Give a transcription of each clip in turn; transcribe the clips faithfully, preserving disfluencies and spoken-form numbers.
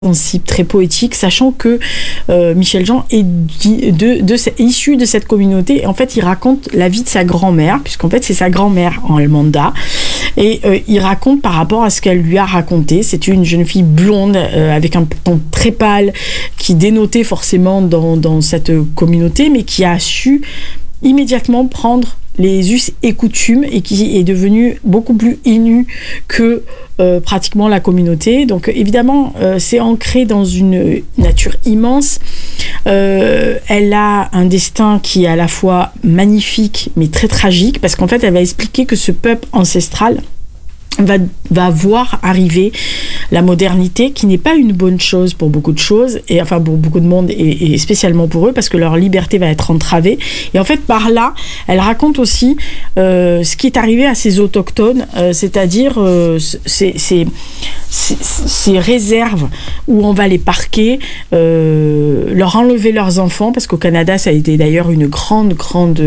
sensible, très poétique, sachant que euh, Michel Jean est de, de, de, issu de cette communauté. Et en fait, il raconte la vie de sa grand-mère, puisqu'en fait, c'est sa grand-mère en Almanda. Et euh, il raconte par rapport à ce qu'elle lui a raconté. C'est une jeune fille blonde, euh, avec un ton très pâle, qui dénotait forcément dans, dans cette communauté, mais qui a su immédiatement prendre les us et coutumes et qui est devenue beaucoup plus inu que euh, pratiquement la communauté. Donc évidemment, euh, c'est ancré dans une nature immense. Euh, elle a un destin qui est à la fois magnifique mais très tragique, parce qu'en fait, elle va expliquer que ce peuple ancestral va, va voir arriver la modernité, qui n'est pas une bonne chose pour beaucoup de choses, et enfin pour beaucoup de monde, et, et spécialement pour eux, parce que leur liberté va être entravée. Et en fait, par là, elle raconte aussi euh, ce qui est arrivé à ces autochtones, euh, c'est-à-dire euh, ces, ces, ces, ces réserves où on va les parquer, euh, leur enlever leurs enfants, parce qu'au Canada, ça a été d'ailleurs une grande, grande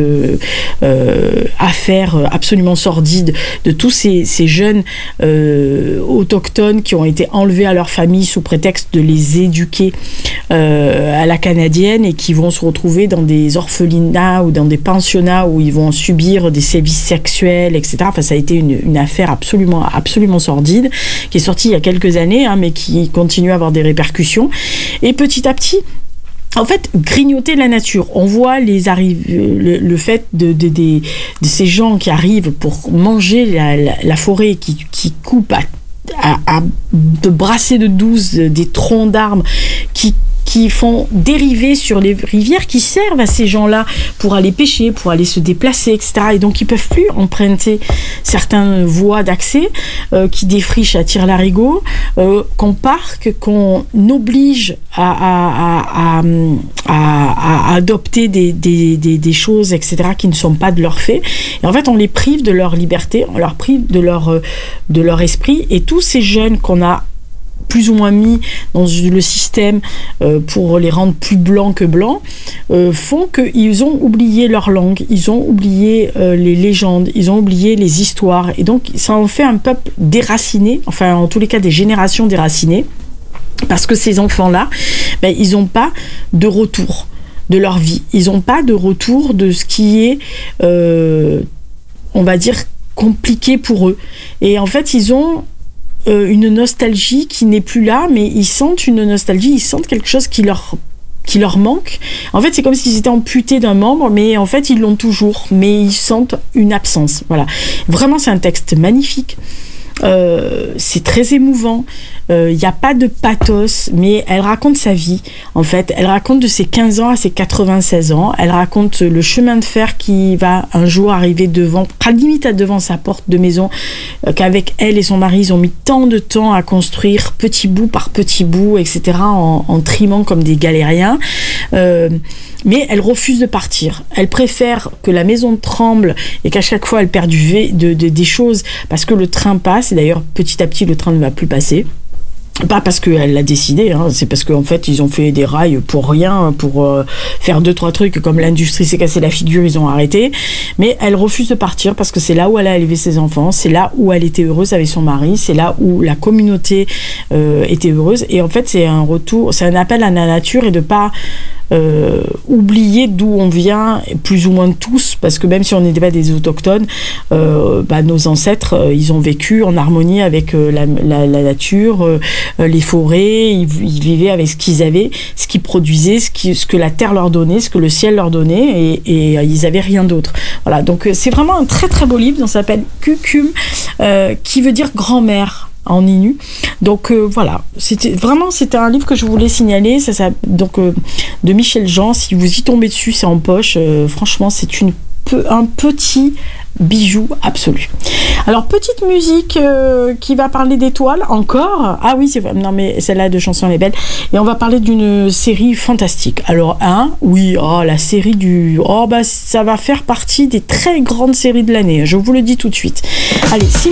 euh, affaire absolument sordide de tous ces, ces jeunes euh, autochtones qui ont été enlevés à leur famille sous prétexte de les éduquer euh, à la canadienne, et qui vont se retrouver dans des orphelinats ou dans des pensionnats où ils vont subir des sévices sexuels, et cetera. Enfin, ça a été une, une affaire absolument, absolument sordide, qui est sortie il y a quelques années, hein, mais qui continue à avoir des répercussions. Et petit à petit, en fait, grignoter la nature. On voit les arrives, le, le fait de, de, de, de ces gens qui arrivent pour manger la, la, la forêt, qui, qui coupent à, à, à de brasser de douze des troncs d'arbres, qui qui font dériver sur les rivières, qui servent à ces gens-là pour aller pêcher, pour aller se déplacer, et cetera. Et donc, ils peuvent plus emprunter certaines voies d'accès, euh, qui défrichent à tire-larigot, euh, qu'on parque, qu'on oblige à, à, à, à, à adopter des, des, des, des choses, et cetera, qui ne sont pas de leur fait. Et en fait, on les prive de leur liberté, on leur prive de leur, de leur esprit. Et tous ces jeunes qu'on a plus ou moins mis dans le système euh, pour les rendre plus blancs que blancs, euh, font qu'ils ont oublié leur langue, ils ont oublié euh, les légendes, ils ont oublié les histoires. Et donc, ça en fait un peuple déraciné, enfin, en tous les cas, des générations déracinées, parce que ces enfants-là, ben, ils n'ont pas de retour de leur vie. Ils n'ont pas de retour de ce qui est, euh, on va dire, compliqué pour eux. Et en fait, ils ont Euh, une nostalgie qui n'est plus là, mais ils sentent une nostalgie, ils sentent quelque chose qui leur, qui leur manque. En fait, c'est comme s'ils étaient amputés d'un membre, mais en fait, ils l'ont toujours, mais ils sentent une absence. Voilà. Vraiment, c'est un texte magnifique. Euh, c'est très émouvant. Il euh, n'y a pas de pathos, mais elle raconte sa vie. En fait, elle raconte de ses quinze ans à ses quatre-vingt-seize ans. Elle raconte le chemin de fer qui va un jour arriver devant, à limite à devant sa porte de maison, euh, qu'avec elle et son mari, ils ont mis tant de temps à construire, petit bout par petit bout, et cetera, en, en trimant comme des galériens. Euh, mais elle refuse de partir. Elle préfère que la maison tremble et qu'à chaque fois elle perd du v- de, de, des choses parce que le train passe. Et d'ailleurs, petit à petit, le train ne va plus passer. Pas parce qu'elle l'a décidé, hein, c'est parce qu'en fait, ils ont fait des rails pour rien, pour euh, faire deux, trois trucs, comme l'industrie s'est cassée la figure, ils ont arrêté. Mais elle refuse de partir parce que c'est là où elle a élevé ses enfants, c'est là où elle était heureuse avec son mari, c'est là où la communauté euh, était heureuse. Et en fait, c'est un retour, c'est un appel à la nature et de pas Euh, oublier d'où on vient, plus ou moins tous, parce que même si on n'était pas des autochtones, euh, bah, nos ancêtres, euh, ils ont vécu en harmonie avec euh, la, la, la nature, euh, les forêts, ils, ils vivaient avec ce qu'ils avaient, ce qu'ils produisaient, ce, qui, ce que la terre leur donnait, ce que le ciel leur donnait, et, et euh, ils n'avaient rien d'autre. Voilà, donc euh, c'est vraiment un très très beau livre, ça s'appelle Kukum, euh, qui veut dire grand-mère en inu. Donc euh, voilà, c'était vraiment c'était un livre que je voulais signaler. Ça, ça donc euh, de Michel Jean. Si vous y tombez dessus, c'est en poche. Euh, franchement, c'est une peu un petit bijou absolu. Alors, petite musique euh, qui va parler d'étoiles encore. Ah oui, c'est vrai. Non, mais celle-là de chanson elle est belle. Et on va parler d'une série fantastique. Alors, un, oui, oh, la série du... Oh, bah, ça va faire partie des très grandes séries de l'année. Je vous le dis tout de suite. Allez, si